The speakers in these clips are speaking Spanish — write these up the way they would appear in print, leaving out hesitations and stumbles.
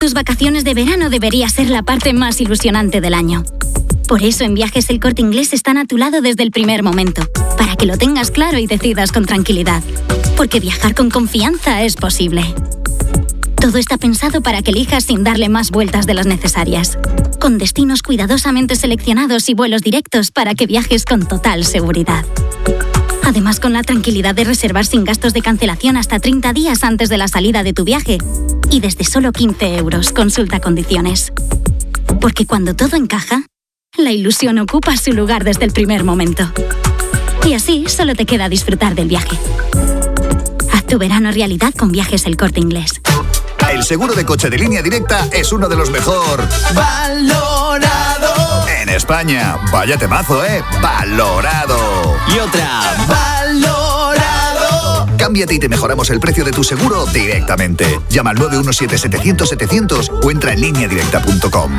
tus vacaciones de verano debería ser la parte más ilusionante del año. Por eso en Viajes El Corte Inglés están a tu lado desde el primer momento, para que lo tengas claro y decidas con tranquilidad. Porque viajar con confianza es posible. Todo está pensado para que elijas sin darle más vueltas de las necesarias. Con destinos cuidadosamente seleccionados y vuelos directos para que viajes con total seguridad. Además, con la tranquilidad de reservar sin gastos de cancelación hasta 30 días antes de la salida de tu viaje. Y desde solo 15 euros, consulta condiciones. Porque cuando todo encaja, la ilusión ocupa su lugar desde el primer momento. Y así solo te queda disfrutar del viaje. Haz tu verano realidad con Viajes El Corte Inglés. El seguro de coche de Línea Directa es uno de los mejor valorado en España. Vaya temazo, valorado. Y otra, valorado. Cámbiate y te mejoramos el precio de tu seguro directamente. Llama al 917-700-700 o entra en lineadirecta.com.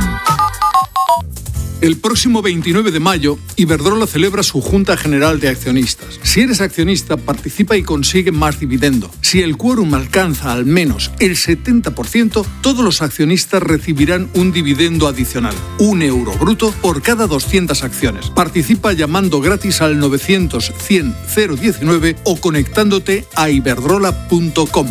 El próximo 29 de mayo, Iberdrola celebra su Junta General de Accionistas. Si eres accionista, participa y consigue más dividendo. Si el quórum alcanza al menos el 70%, todos los accionistas recibirán un dividendo adicional, €1 bruto por cada 200 acciones. Participa llamando gratis al 900-100-019 o conectándote a iberdrola.com.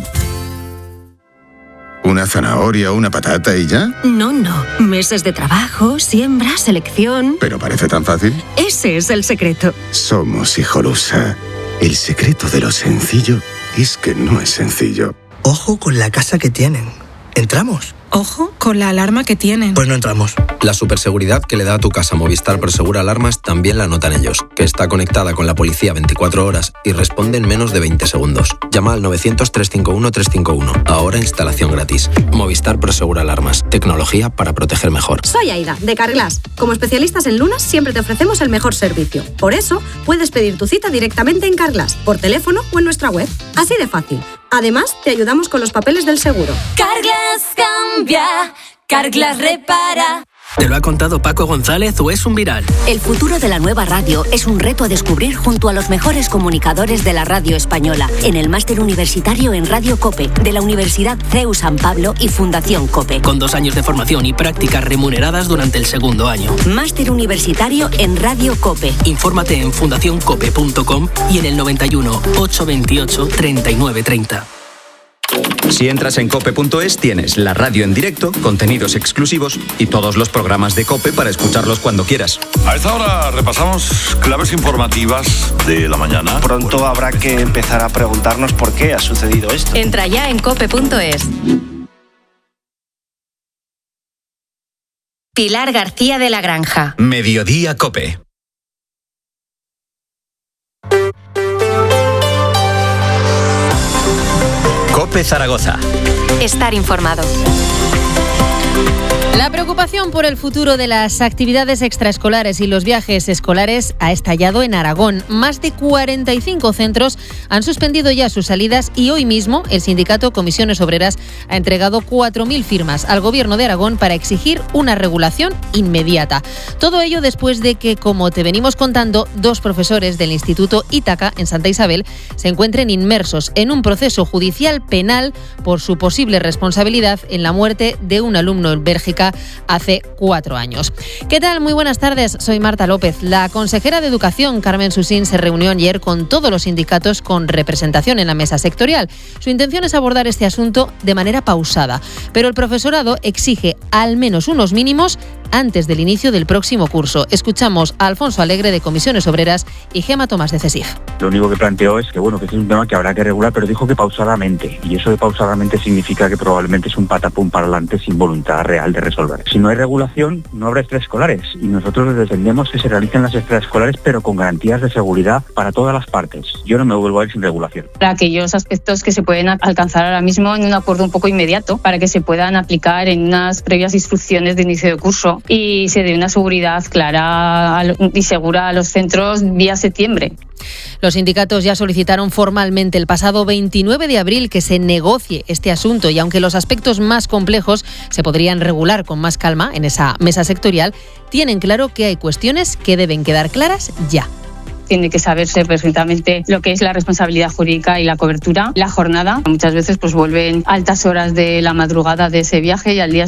¿Una zanahoria, una patata y ya? No. Meses de trabajo, siembra, selección... ¿Pero parece tan fácil? Ese es el secreto. Somos Hijolusa. El secreto de lo sencillo es que no es sencillo. Ojo con la casa que tienen. ¿Entramos? Ojo con la alarma que tienen. Pues no entramos. La superseguridad que le da a tu casa Movistar Prosegura Alarmas también la notan ellos, que está conectada con la policía 24 horas y responde en menos de 20 segundos. Llama al 900-351-351. Ahora instalación gratis. Movistar Prosegura Alarmas. Tecnología para proteger mejor. Soy Aida, de Carglass. Como especialistas en lunas, siempre te ofrecemos el mejor servicio. Por eso, puedes pedir tu cita directamente en Carglass, por teléfono o en nuestra web. Así de fácil. Además, te ayudamos con los papeles del seguro. Carglass cambia, Carglass repara. ¿Te lo ha contado Paco González o es un viral? El futuro de la nueva radio es un reto a descubrir junto a los mejores comunicadores de la radio española en el máster universitario en Radio COPE de la Universidad CEU San Pablo y Fundación COPE. Con 2 años de formación y prácticas remuneradas durante el segundo año. Máster universitario en Radio COPE. Infórmate en fundacioncope.com y en el 91 828 3930. Si entras en cope.es tienes la radio en directo, contenidos exclusivos y todos los programas de COPE para escucharlos cuando quieras. A esta hora repasamos claves informativas de la mañana. Pronto habrá que empezar a preguntarnos por qué ha sucedido esto. Entra ya en cope.es. Pilar García de la Granja. Mediodía COPE. COPE Zaragoza. Estar informado. La preocupación por el futuro de las actividades extraescolares y los viajes escolares ha estallado en Aragón. Más de 45 centros han suspendido ya sus salidas y hoy mismo el sindicato Comisiones Obreras ha entregado 4.000 firmas al Gobierno de Aragón para exigir una regulación inmediata. Todo ello después de que, como te venimos contando, 2 profesores del Instituto Ítaca en Santa Isabel se encuentren inmersos en un proceso judicial penal por su posible responsabilidad en la muerte de un alumno en Bélgica hace 4 años. ¿Qué tal? Muy buenas tardes, soy Marta López. La consejera de Educación, Carmen Susín, se reunió ayer con todos los sindicatos con representación en la mesa sectorial. Su intención es abordar este asunto de manera pausada, pero el profesorado exige al menos unos mínimos antes del inicio del próximo curso. Escuchamos a Alfonso Alegre de Comisiones Obreras y Gema Tomás de CESIF. Lo único que planteó es que es un tema que habrá que regular, pero dijo que pausadamente, y eso de pausadamente significa que probablemente es un patapum para adelante sin voluntad real de resolver. Si no hay regulación, no habrá extraescolares, y nosotros defendemos que se realicen las extraescolares, pero con garantías de seguridad para todas las partes. Yo no me vuelvo a ir sin regulación. Para aquellos aspectos que se pueden alcanzar ahora mismo en un acuerdo un poco inmediato, para que se puedan aplicar en unas previas instrucciones de inicio de curso y se dé una seguridad clara y segura a los centros vía septiembre. Los sindicatos ya solicitaron formalmente el pasado 29 de abril que se negocie este asunto y aunque los aspectos más complejos se podrían regular con más calma en esa mesa sectorial, tienen claro que hay cuestiones que deben quedar claras ya. Tiene que saberse perfectamente lo que es la responsabilidad jurídica y la cobertura, la jornada. Muchas veces vuelven altas horas de la madrugada de ese viaje y al día